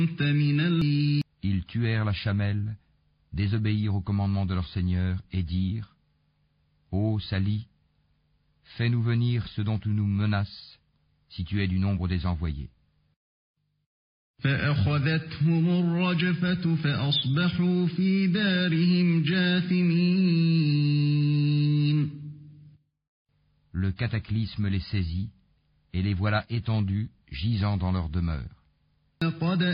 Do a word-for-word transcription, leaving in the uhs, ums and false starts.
Ils tuèrent la chamelle, désobéirent au commandement de leur Seigneur et dirent: Ô Salih, fais-nous venir ce dont tu nous menaces, si tu es du nombre des envoyés. Le cataclysme les saisit, et les voilà étendus, gisant dans leur demeure.